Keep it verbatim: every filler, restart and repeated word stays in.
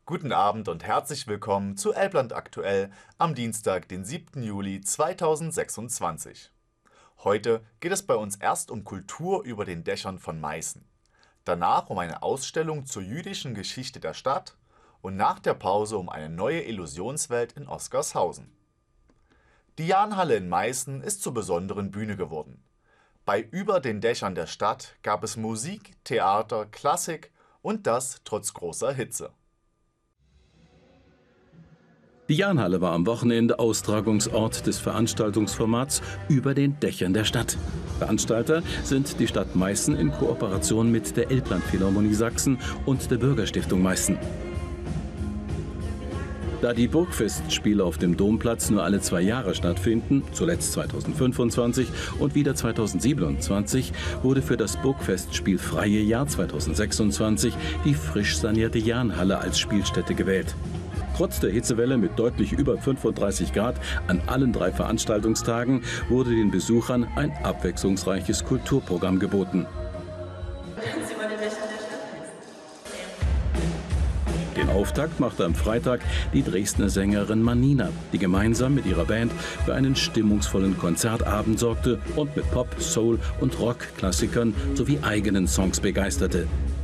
Guten Abend und herzlich willkommen zu Elbland aktuell am Dienstag, den siebten Juli zweitausendsechsundzwanzig. Heute geht es bei uns erst um Kultur über den Dächern von Meißen, danach um eine Ausstellung zur jüdischen Geschichte der Stadt und nach der Pause um eine neue Illusionswelt in Oskarshausen. Die Jahnhalle in Meißen ist zur besonderen Bühne geworden. Bei Über den Dächern der Stadt gab es Musik, Theater, Klassik und das trotz großer Hitze. Die Jahnhalle war am Wochenende Austragungsort des Veranstaltungsformats Über den Dächern der Stadt. Veranstalter sind die Stadt Meißen in Kooperation mit der Elblandphilharmonie Sachsen und der Bürgerstiftung Meißen. Da die Burgfestspiele auf dem Domplatz nur alle zwei Jahre stattfinden, zuletzt zweitausendfünfundzwanzig und wieder zweitausendsiebenundzwanzig, wurde für das Burgfestspielfreie Jahr zweitausendsechsundzwanzig die frisch sanierte Jahnhalle als Spielstätte gewählt. Trotz der Hitzewelle mit deutlich über fünfunddreißig Grad an allen drei Veranstaltungstagen wurde den Besuchern ein abwechslungsreiches Kulturprogramm geboten. Den Auftakt machte am Freitag die Dresdner Sängerin Manina, die gemeinsam mit ihrer Band für einen stimmungsvollen Konzertabend sorgte und mit Pop, Soul und Rock-Klassikern sowie eigenen Songs begeisterte.